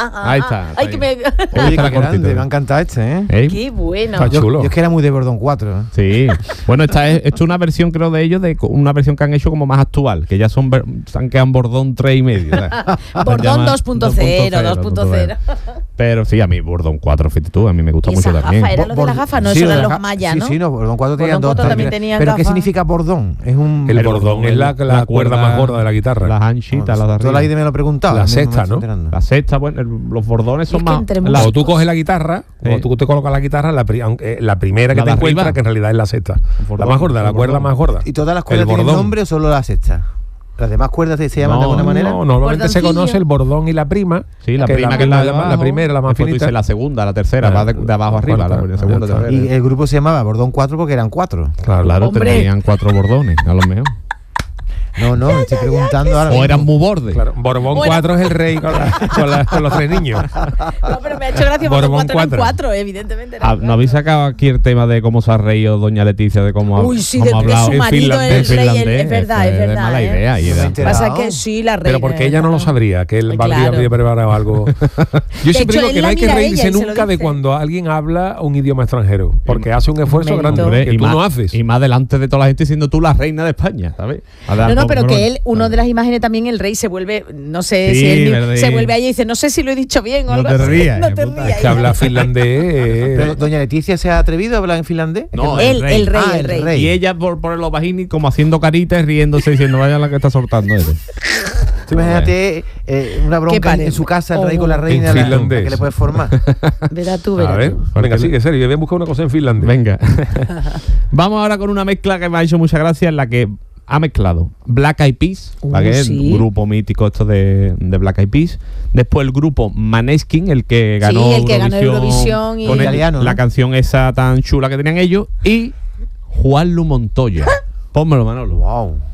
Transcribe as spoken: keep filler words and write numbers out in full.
Ahí está. Ay, que me... Oye, qué grande, me ha encantado este, ¿eh? ¿Eh? Qué bueno. Yo, yo es que era muy de Bordón cuatro, ¿eh? Sí. Bueno, esta es, esto es una versión, creo, de ellos, de una versión que han hecho como más actual, que ya son ver- se han quedado en Bordón tres y medio. Bordón dos punto cero, dos punto cero. Pero sí, a mí Bordón cuatro, fíjate tú, a mí me gusta ¿Y mucho esa también. gafa? ¿Era lo de las gafas? No, Sí, eso lo de eran las los ga- mayas, ¿no? Sí, sí, no, Bordón cuatro tenían Bordón dos. cuatro también también. tenían ¿Pero qué gafas. significa Bordón? Es un... El bordón es la, la cuerda más gorda de la guitarra. Las anchitas, las de Toda la arriba. vida me lo he preguntado. La me- me sexta, estoy ¿no? enterando. La sexta, bueno, el- los bordones son Es que más... entre la- muchos- Cuando tú coges la guitarra, cuando Sí. tú te colocas la guitarra, la, pri- aunque, la primera que La te de encuentras, arriba. que en realidad es la sexta. bordón, la más gorda, la el cuerda bordón. más gorda. ¿Y todas las El cuerdas tienen bordón. nombre o solo la sexta? ¿Las demás cuerdas se se llaman No, de alguna manera? No, normalmente se Bordoncillo. conoce el bordón y la prima. Sí, la que prima que es la de abajo, la primera, la más después tú finita. dices la segunda, la tercera, va de, de abajo la arriba, cuarta, la segunda, ya está. tercera. Y el grupo se llamaba Bordón cuatro porque eran cuatro. Claro, Claro, Hombre. tenían cuatro bordones, a lo mejor. No, no, me estoy preguntando ahora. O mismo. eran muy bordes. Claro, Borbón Bueno. cuatro es el rey con, la- con la- con los tres niños. No, pero me ha hecho gracia porque Borbón cuatro eran cuatro. cuatro, evidentemente. eran Ah, cuatro. ¿No habéis sacado aquí el tema de cómo se ha reído doña Leticia de cómo ha, Uy, sí, cómo de ha que hablado su en marido finlandés, es el rey, finlandés? es verdad, es de verdad, mala ¿eh? idea. y No me de- he Pasa enterado. que sí, la reina. Pero porque ella no lo sabría, que el Ay, Valdir claro. había preparado algo. Yo siempre hecho, digo él que no la hay que mira a ella reírse y se lo nunca de dice. cuando alguien habla un idioma extranjero, porque hace un esfuerzo Mérito. grande Hombre, que y tú más, no haces. Y más delante de toda la gente siendo tú la reina de España, ¿sabes? No, no, pero que él, uno de las imágenes también, el rey se vuelve, no sé Sí, si él verdad. se vuelve ahí y dice, no sé si lo he dicho bien o No algo te así. rías, No eh, te puta. rías. Es que habla finlandés. eh, Pero doña Leticia se ha atrevido a hablar en finlandés. No, Él, el rey, Ah, el rey. rey. Y ella por, por los bajini como haciendo caritas y riéndose diciendo vaya la que está soltando él. Tú imagínate eh, una bronca en, parece? en su casa, el rey Oh. con la reina, En la- finlandés. que le puede formar. Verá tú, a verá ver, tú. venga, sigue, serio, voy a buscar una cosa en finlandés. Venga. Vamos ahora con una mezcla que me ha hecho mucha gracia en la que ha mezclado Black Eyed Peas, Uh, ¿vale? El sí. grupo mítico esto de, de Black Eyed Peas. Después el grupo Maneskin, el que ganó Sí, el que ganó Eurovisión y- con el- Italiano, ¿no? la canción esa tan chula que tenían ellos. Y Juanlu Montoya. Pónmelo, Manolo. Wow.